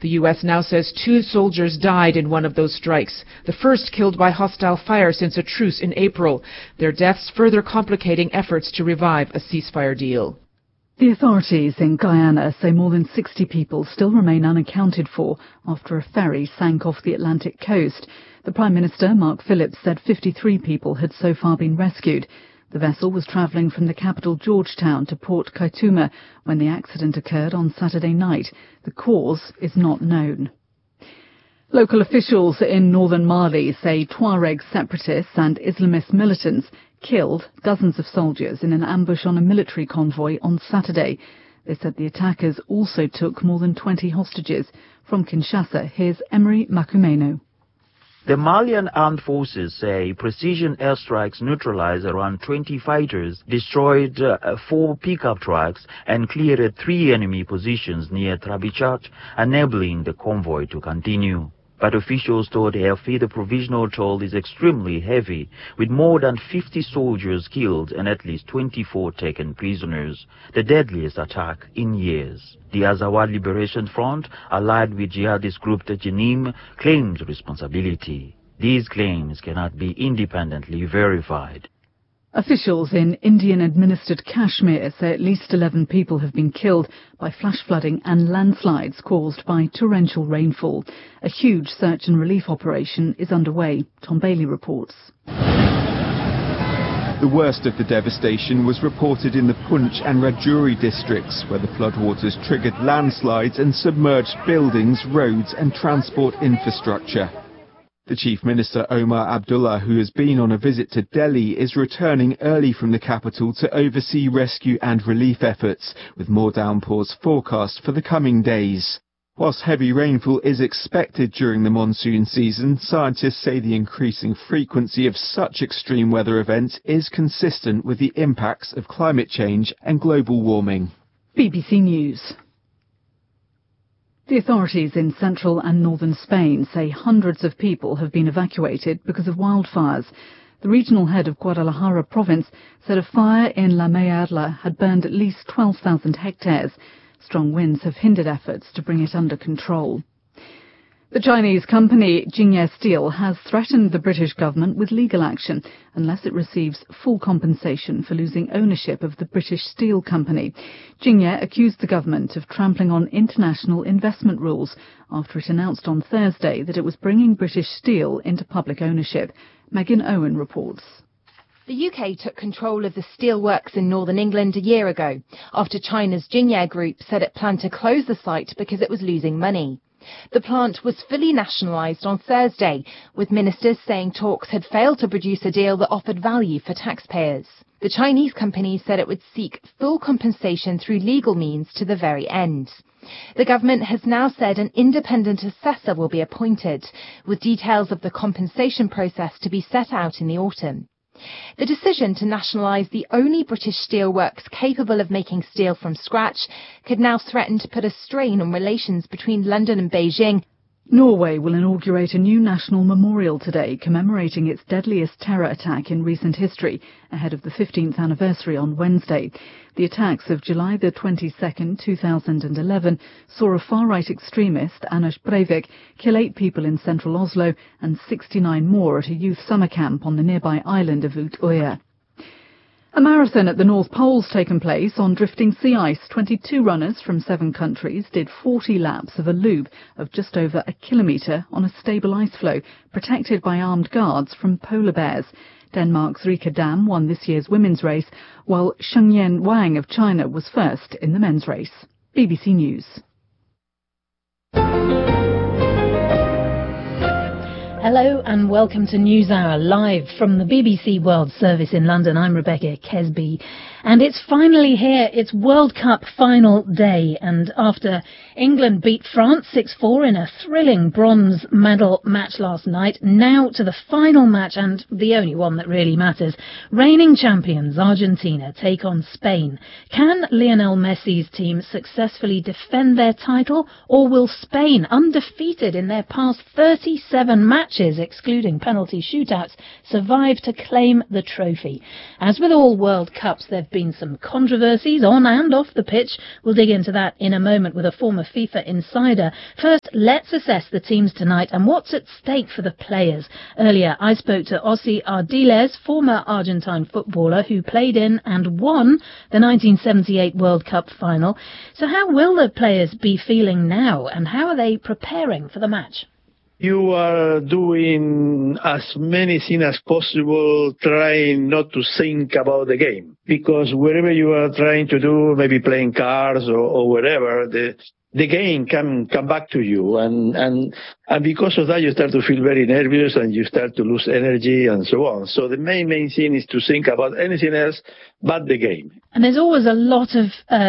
The U.S. now says 2 soldiers died in one of those strikes, the first killed by hostile fire since a truce in April. Their deaths further complicating efforts to revive a ceasefire deal. The authorities in Guyana say more than 60 people still remain unaccounted for after a ferry sank off the Atlantic coast. The Prime Minister, Mark Phillips, said 53 people had so far been rescued. The vessel was travelling from the capital Georgetown to Port Kaituma when the accident occurred on Saturday night. The cause is not known. Local officials in northern Mali say Tuareg separatists and Islamist militants killed dozens of soldiers in an ambush on a military convoy on Saturday. They said the attackers also took more than 20 hostages. From Kinshasa, here's Emery Makumeno. The Malian armed forces say precision airstrikes neutralized around 20 fighters, destroyed 4 pickup trucks and cleared 3 enemy positions near Trabichat, enabling the convoy to continue. But officials told AFP the provisional toll is extremely heavy, with more than 50 soldiers killed and at least 24 taken prisoners, the deadliest attack in years. The Azawad Liberation Front, allied with jihadist group the Jenim, claims responsibility. These claims cannot be independently verified. Officials in Indian-administered Kashmir say at least 11 people have been killed by flash flooding and landslides caused by torrential rainfall. A huge search and relief operation is underway. Tom Bailey reports. The worst of the devastation was reported in the Poonch and Rajouri districts, where the floodwaters triggered landslides and submerged buildings, roads and transport infrastructure. The Chief Minister Omar Abdullah, who has been on a visit to Delhi, is returning early from the capital to oversee rescue and relief efforts, with more downpours forecast for the coming days. Whilst heavy rainfall is expected during the monsoon season, scientists say the increasing frequency of such extreme weather events is consistent with the impacts of climate change and global warming. BBC News. The authorities in central and northern Spain say hundreds of people have been evacuated because of wildfires. The regional head of Guadalajara province said a fire in La Mearla had burned at least 12,000 hectares. Strong winds have hindered efforts to bring it under control. The Chinese company Jingye Steel has threatened the British government with legal action unless it receives full compensation for losing ownership of the British Steel Company. Jingye accused the government of trampling on international investment rules after it announced on Thursday that it was bringing British Steel into public ownership. Megan Owen reports. The UK took control of the steelworks in northern England a year ago after China's Jingye Group said it planned to close the site because it was losing money. The plant was fully nationalised on Thursday, with ministers saying talks had failed to produce a deal that offered value for taxpayers. The Chinese company said it would seek full compensation through legal means to the very end. The government has now said an independent assessor will be appointed, with details of the compensation process to be set out in the autumn. The decision to nationalise the only British steelworks capable of making steel from scratch could now threaten to put a strain on relations between London and Beijing. Norway will inaugurate a new national memorial today commemorating its deadliest terror attack in recent history, ahead of the 15th anniversary on Wednesday. The attacks of July the 22nd, 2011 saw a far-right extremist, Anders Breivik, kill 8 people in central Oslo and 69 more at a youth summer camp on the nearby island of Utøya. A marathon at the North Pole's taken place on drifting sea ice. 22 runners from 7 countries did 40 laps of a loop of just over a kilometre on a stable ice floe, protected by armed guards from polar bears. Denmark's Rika Dam won this year's women's race, while Shengyan Wang of China was first in the men's race. BBC News. Hello and welcome to NewsHour, live from the BBC World Service in London. I'm Rebecca Kesby, and it's finally here. It's World Cup final day, and after England beat France 6-4 in a thrilling bronze medal match last night, now to the final match, and the only one that really matters. Reigning champions Argentina take on Spain. Can Lionel Messi's team successfully defend their title, or will Spain, undefeated in their past 37 matches, matches, excluding penalty shootouts, survived to claim the trophy. As with all World Cups, there have been some controversies on and off the pitch. We'll dig into that in a moment with a former FIFA insider. First, let's assess the teams tonight and what's at stake for the players. Earlier, I spoke to Ossi Ardiles, former Argentine footballer who played in and won the 1978 World Cup final. So how will the players be feeling now, and how are they preparing for the match? You are doing as many things as possible, trying not to think about the game. Because wherever you are trying to do, maybe playing cards or whatever, the game can come back to you. And because of that, you start to feel very nervous and you start to lose energy and so on. So the main thing is to think about anything else but the game. And there's always a lot of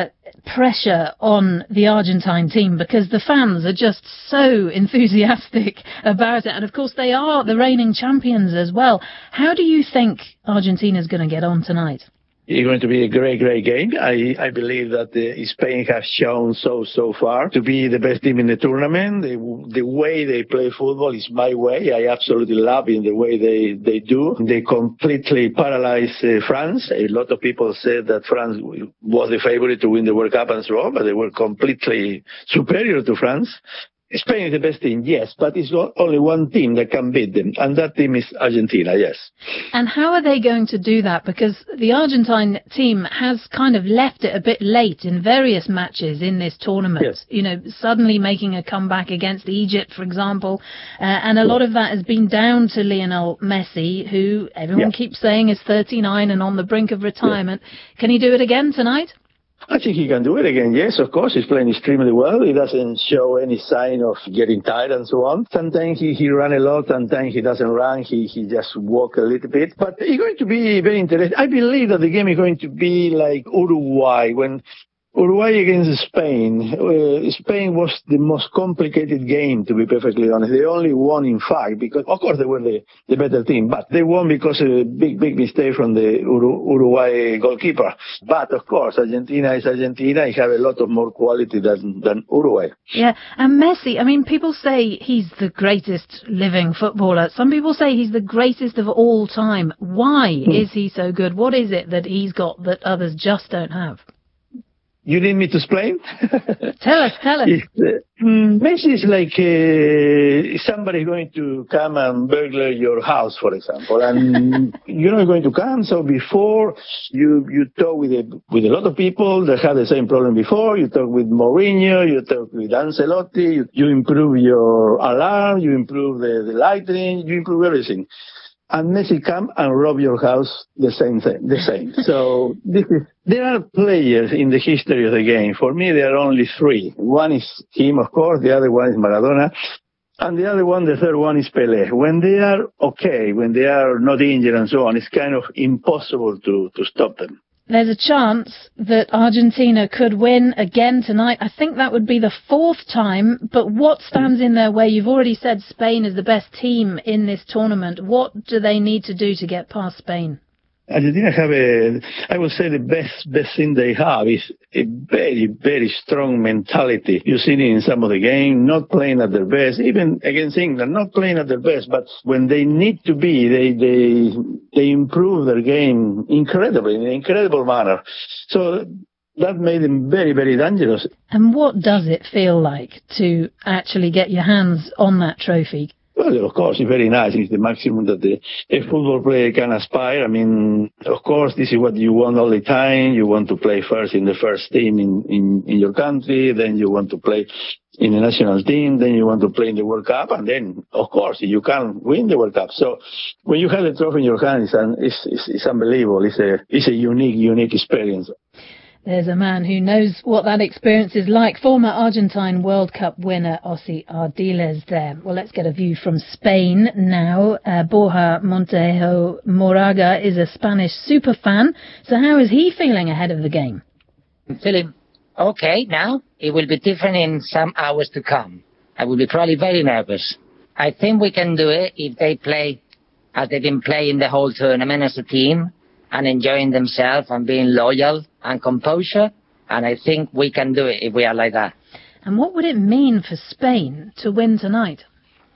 pressure on the Argentine team because the fans are just so enthusiastic about it. And of course, they are the reigning champions as well. How do you think Argentina's going to get on tonight? It's going to be a great game. I believe that Spain has shown so far to be the best team in the tournament. The way they play football is my way. I absolutely love in the way they do. They completely paralyzed France. A lot of people said that France was the favorite to win the World Cup and so on, but they were completely superior to France. Spain is the best team, yes, but it's only one team that can beat them, and that team is Argentina, yes. And how are they going to do that? Because the Argentine team has kind of left it a bit late in various matches in this tournament. Yes. You know, suddenly making a comeback against Egypt, for example, and a lot of that has been down to Lionel Messi, who everyone keeps saying is 39 and on the brink of retirement. Can he do it again tonight? I think he can do it again, yes, of course. He's playing extremely well. He doesn't show any sign of getting tired and so on. Sometimes he runs a lot, sometimes he doesn't run, he just walks a little bit. But it's going to be very interesting. I believe that the game is going to be like Uruguay, when Uruguay against Spain. Spain was the most complicated game, to be perfectly honest. They only won, in fact, because, of course, they were the better team, but they won because of a big mistake from the Uruguay goalkeeper. But, of course, Argentina is Argentina. He has a lot of more quality than Uruguay. Yeah, and Messi, I mean, people say he's the greatest living footballer. Some people say he's the greatest of all time. Why is he so good? What is it that he's got that others just don't have? You need me to explain? Tell us. Messi is like somebody going to come and burglar your house, for example, and you're not going to come. So before you talk with a lot of people that had the same problem before. You talk with Mourinho, you talk with Ancelotti. You improve your alarm, you improve the lighting, you improve everything. And Messi come and rob your house the same. So there are players in the history of the game. For me, there are only three. One is him, of course. The other one is Maradona. And the third one is Pelé. When they are okay, when they are not injured and so on, it's kind of impossible to stop them. There's a chance that Argentina could win again tonight. I think that would be the fourth time. But what stands in their way? You've already said Spain is the best team in this tournament. What do they need to do to get past Spain? Argentina have I would say the best thing they have is a very strong mentality. You see it in some of the game, not playing at their best, even against England, not playing at their best, but when they need to be, they improve their game incredibly, in an incredible manner. So that made them very dangerous. And what does it feel like to actually get your hands on that trophy? Well, of course, it's very nice. It's the maximum that a football player can aspire. I mean, of course, this is what you want all the time. You want to play first in the first team in your country. Then you want to play in the national team. Then you want to play in the World Cup. And then, of course, you can win the World Cup. So when you have the trophy in your hands, it's unbelievable. It's a unique experience. There's a man who knows what that experience is like. Former Argentine World Cup winner Ossi Ardiles there. Well, let's get a view from Spain now. Borja Montejo Moraga is a Spanish super fan. So how is he feeling ahead of the game? I'm feeling okay now. It will be different in some hours to come. I will be probably very nervous. I think we can do it if they play as they've been playing the whole tournament as a team, and enjoying themselves and being loyal and composure. And I think we can do it if we are like that. And what would it mean for Spain to win tonight?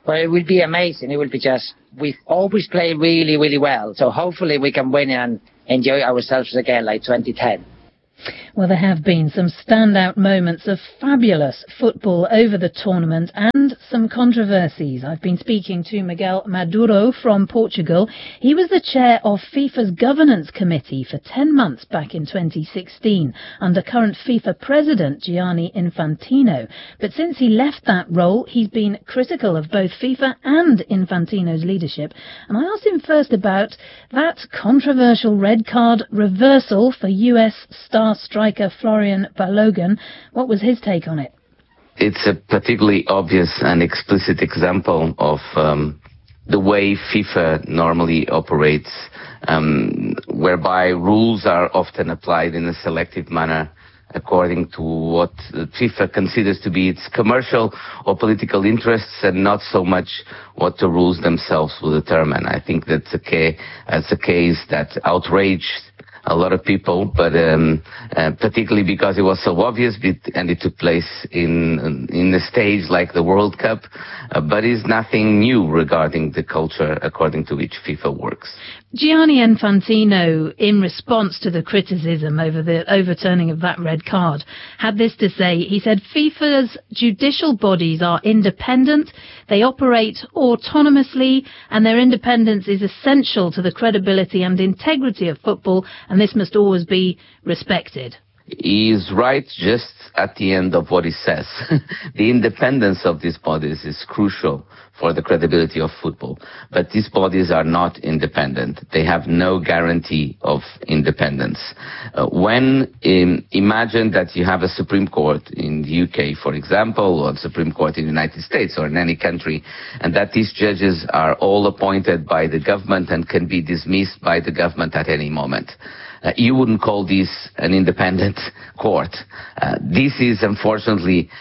Well, it will be amazing. It will be just, we've always played really, really well. So hopefully we can win and enjoy ourselves again like 2010. Well, there have been some standout moments of fabulous football over the tournament and some controversies. I've been speaking to Miguel Maduro from Portugal. He was the chair of FIFA's governance committee for 10 months back in 2016 under current FIFA president Gianni Infantino. But since he left that role, he's been critical of both FIFA and Infantino's leadership. And I asked him first about that controversial red card reversal for US star striker Florian Balogun. What was his take on it? It's a particularly obvious and explicit example of the way FIFA normally operates, whereby rules are often applied in a selective manner according to what FIFA considers to be its commercial or political interests, and not so much what the rules themselves will determine. I think that's a case that outraged a lot of people, but particularly because it was so obvious, and it took place in a stage like the World Cup, but is nothing new regarding the culture according to which FIFA works. Gianni Infantino, in response to the criticism over the overturning of that red card, had this to say. He said, FIFA's judicial bodies are independent, they operate autonomously, and their independence is essential to the credibility and integrity of football, and this must always be respected. He is right just at the end of what he says. The independence of these bodies is crucial for the credibility of football. But these bodies are not independent. They have no guarantee of independence. Imagine that you have a Supreme Court in the UK, for example, or the Supreme Court in the United States or in any country, and that these judges are all appointed by the government and can be dismissed by the government at any moment. You wouldn't call this an independent court. This is unfortunately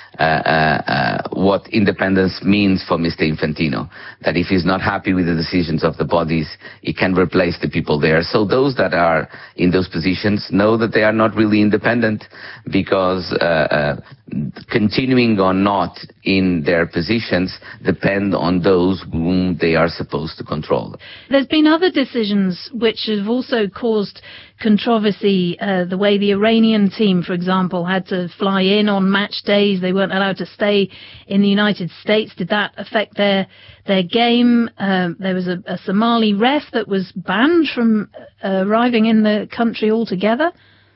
what independence means for Mr. Infantino, that if he's not happy with the decisions of the bodies, he can replace the people there. So those that are in those positions know that they are not really independent, because continuing or not in their positions depend on those whom they are supposed to control. There's been other decisions which have also caused controversy. The way the Iranian team, for example, had to fly in on match days. They weren't allowed to stay in the United States. Did that affect their game? There was a Somali ref that was banned from arriving in the country altogether.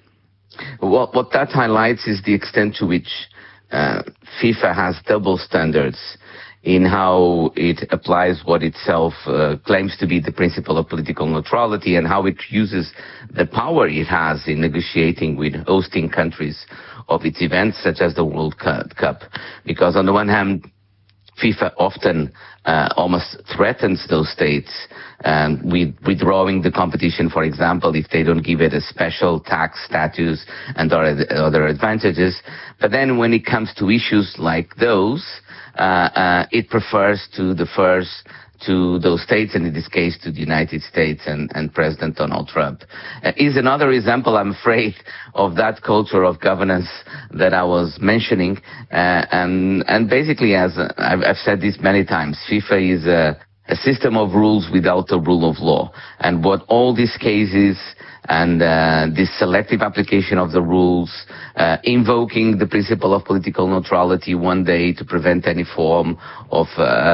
What that highlights is the extent to which FIFA has double standards in how it applies what itself claims to be the principle of political neutrality, and how it uses the power it has in negotiating with hosting countries of its events, such as the World Cup. Because on the one hand, FIFA often almost threatens those states with withdrawing the competition, for example, if they don't give it a special tax status and other advantages. But then when it comes to issues like those, it prefers to defer to those states, and in this case to the United States and President Donald Trump. Is another example, I'm afraid, of that culture of governance that I was mentioning. And basically, as I've said this many times, FIFA is a system of rules without a rule of law. And what all these cases and this selective application of the rules, invoking the principle of political neutrality one day to prevent any form of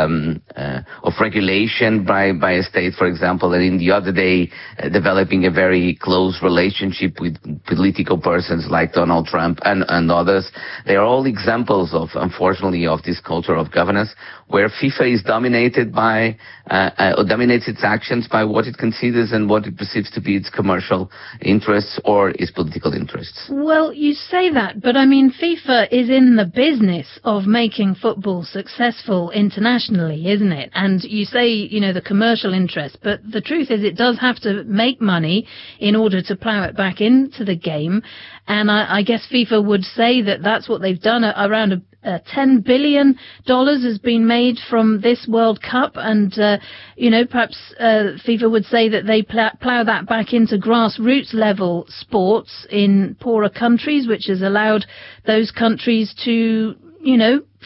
regulation by a state, for example, and in the other day developing a very close relationship with political persons like Donald Trump and others. They are all examples of, unfortunately, of this culture of governance where FIFA is dominated by, or dominates its actions by what it considers and what it perceives to be its commercial interests or its political interests. Well, you say that, but I mean, FIFA is in the business of making football successful internationally, isn't it? And you say, you know, the commercial interest, but the truth is it does have to make money in order to plough it back into the game. And I guess FIFA would say that that's what they've done. Around $10 billion has been made from this World Cup, and perhaps FIFA would say that they plough that back into grassroots level sports in poorer countries, which has allowed those countries to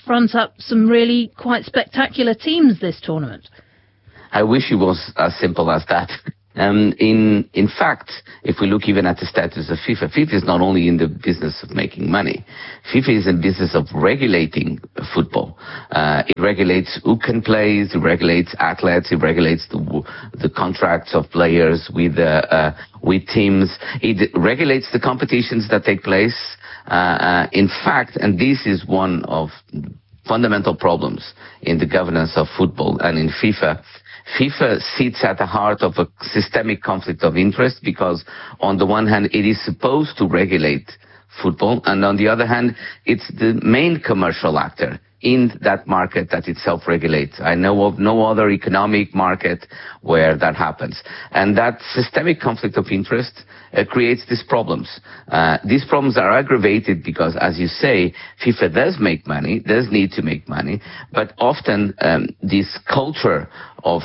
front up some really quite spectacular teams this tournament. I wish it was as simple as that. In fact, if we look even at the status of FIFA, FIFA is not only in the business of making money. FIFA is in business of regulating football. It regulates who can play, it regulates athletes, it regulates the contracts of players with teams. It regulates the competitions that take place. In fact, and this is one of fundamental problems in the governance of football and in FIFA, FIFA sits at the heart of a systemic conflict of interest because, on the one hand, it is supposed to regulate football, and on the other hand, it's the main commercial actor in that market that it self-regulates. I know of no other economic market where that happens. And that systemic conflict of interest creates these problems. These problems are aggravated because, as you say, FIFA does make money, does need to make money, but often this culture of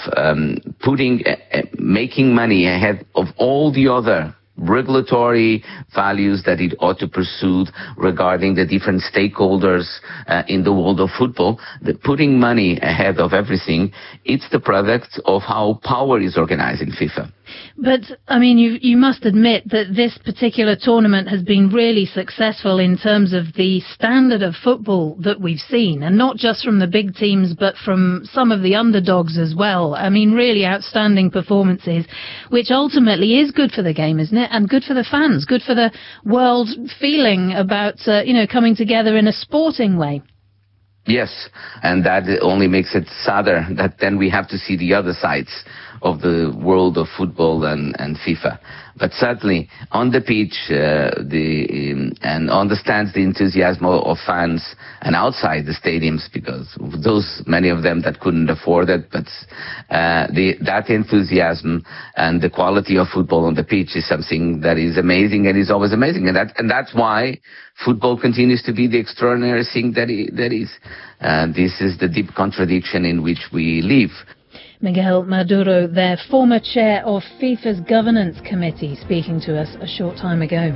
making money ahead of all the other regulatory values that it ought to pursue regarding the different stakeholders in the world of football, putting money ahead of everything, it's the product of how power is organized in FIFA. But, I mean, you must admit that this particular tournament has been really successful in terms of the standard of football that we've seen, and not just from the big teams, but from some of the underdogs as well. I mean, really outstanding performances, which ultimately is good for the game, isn't it? And good for the fans, good for the world feeling about, coming together in a sporting way. Yes, and that only makes it sadder that then we have to see the other sides of the world of football and FIFA. But certainly, on the pitch and on the stands, the enthusiasm of fans, and outside the stadiums, because many of them that couldn't afford it, but that enthusiasm and the quality of football on the pitch is something that is amazing and is always amazing. And that's why football continues to be the extraordinary thing that is. This is the deep contradiction in which we live. Miguel Maduro, their former chair of FIFA's Governance Committee, speaking to us a short time ago.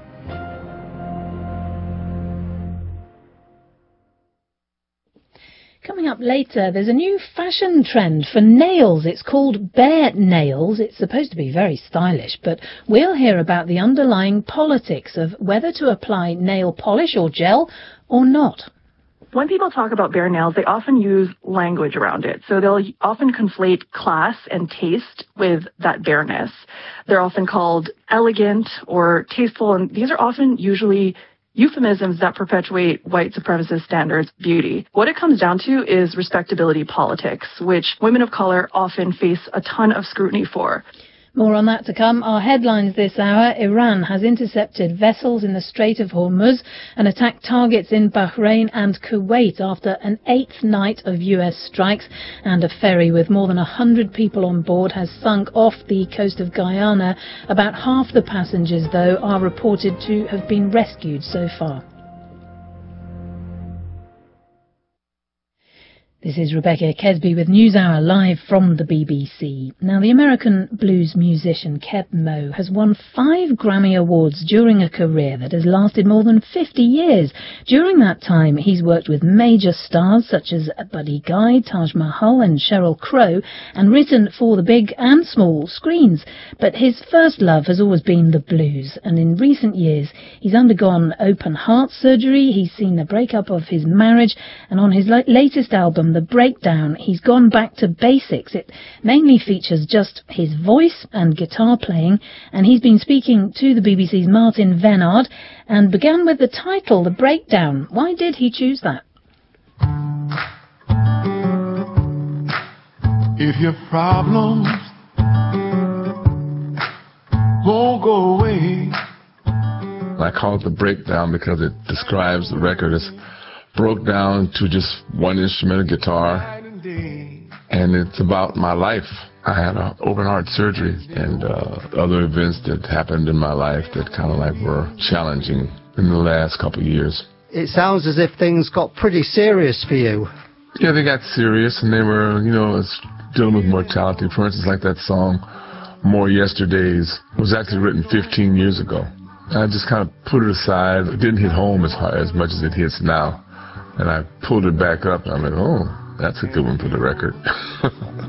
Coming up later, there's a new fashion trend for nails. It's called bare nails. It's supposed to be very stylish, but we'll hear about the underlying politics of whether to apply nail polish or gel or not. When people talk about bare nails, they often use language around it. So they'll often conflate class and taste with that bareness. They're often called elegant or tasteful, and these are often usually euphemisms that perpetuate white supremacist standards of beauty. What it comes down to is respectability politics, which women of color often face a ton of scrutiny for. More on that to come. Our headlines this hour: Iran has intercepted vessels in the Strait of Hormuz and attacked targets in Bahrain and Kuwait after an 8th night of US strikes, and a ferry with more than 100 people on board has sunk off the coast of Guyana. About half the passengers, though, are reported to have been rescued so far. This is Rebecca Kesby with NewsHour live from the BBC. Now, the American blues musician Keb Mo has won 5 Grammy Awards during a career that has lasted more than 50 years. During that time, he's worked with major stars such as Buddy Guy, Taj Mahal and Sheryl Crow, and written for the big and small screens. But his first love has always been the blues, and in recent years, he's undergone open heart surgery, he's seen the breakup of his marriage, and on his latest album, The Breakdown, he's gone back to basics. It mainly features just his voice and guitar playing, and he's been speaking to the BBC's Martin Vennard and began with the title, The Breakdown. Why did he choose that? If your problems won't go away. I call it The Breakdown because it describes the record as broke down to just one instrument, a guitar, and it's about my life. I had an open heart surgery and other events that happened in my life that kind of like were challenging in the last couple of years. It sounds as if things got pretty serious for you. Yeah, they got serious, and they were, dealing with mortality. For instance, like that song, More Yesterdays, was actually written 15 years ago. I just kind of put it aside. It didn't hit home as much as it hits now. And I pulled it back up, and I'm like, oh, that's a good one for the record.